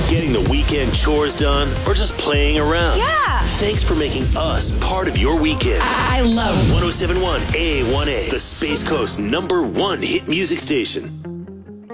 getting the weekend chores done, or just playing around. Yeah. Thanks for making us part of your weekend. I love 1071 A1A, the Space Coast #1 hit music station.